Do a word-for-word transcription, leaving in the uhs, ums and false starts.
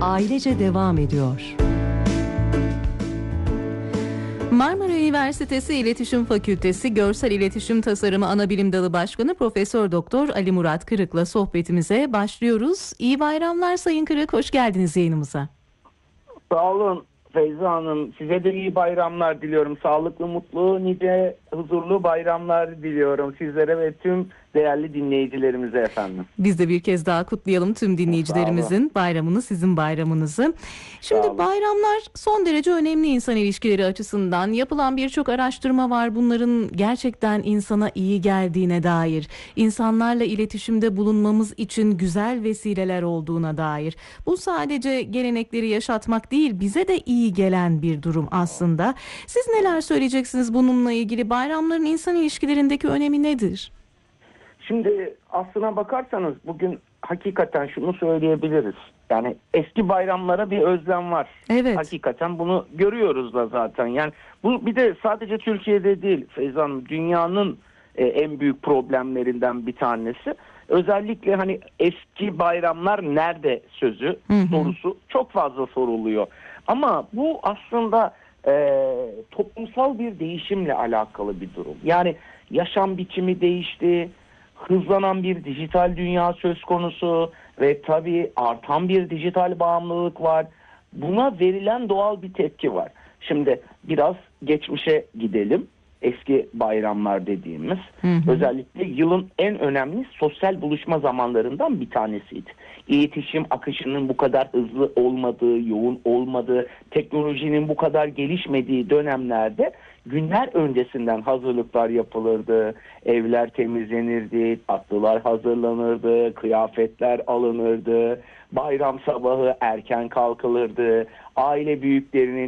ailece devam ediyor. Marmara Üniversitesi İletişim Fakültesi Görsel İletişim Tasarımı Anabilim Dalı Başkanı Profesör Doktor Ali Murat Kırık'la sohbetimize başlıyoruz. İyi bayramlar Sayın Kırık, hoş geldiniz yayınımıza. Sağ olun Feyza Hanım. Size de iyi bayramlar diliyorum. Sağlıklı, mutlu, nice, huzurlu bayramlar diliyorum sizlere ve tüm değerli dinleyicilerimize efendim. Biz de bir kez daha kutlayalım tüm dinleyicilerimizin bayramını, sizin bayramınızı. Şimdi bayramlar son derece önemli insan ilişkileri açısından. Yapılan birçok araştırma var bunların gerçekten insana iyi geldiğine dair. İnsanlarla iletişimde bulunmamız için güzel vesileler olduğuna dair. Bu sadece gelenekleri yaşatmak değil, bize de iyi gelen bir durum aslında. Siz neler söyleyeceksiniz bununla ilgili? Bayramların insan ilişkilerindeki önemi nedir? Şimdi aslına bakarsanız bugün hakikaten şunu söyleyebiliriz. Yani eski bayramlara bir özlem var. Evet. Hakikaten bunu görüyoruz da zaten. Yani bu bir de sadece Türkiye'de değil Feyza Hanım, dünyanın e, en büyük problemlerinden bir tanesi. Özellikle hani eski bayramlar nerede sözü, hı hı. sorusu çok fazla soruluyor. Ama bu aslında e, toplumsal bir değişimle alakalı bir durum. Yani yaşam biçimi değişti. Hızlanan bir dijital dünya söz konusu ve tabii artan bir dijital bağımlılık var. Buna verilen doğal bir tepki var. Şimdi biraz geçmişe gidelim. Eski bayramlar dediğimiz hı hı. özellikle yılın en önemli sosyal buluşma zamanlarından bir tanesiydi. İletişim akışının bu kadar hızlı olmadığı, yoğun olmadığı, teknolojinin bu kadar gelişmediği dönemlerde günler öncesinden hazırlıklar yapılırdı, evler temizlenirdi, tatlılar hazırlanırdı, kıyafetler alınırdı, bayram sabahı erken kalkılırdı, aile büyüklerinin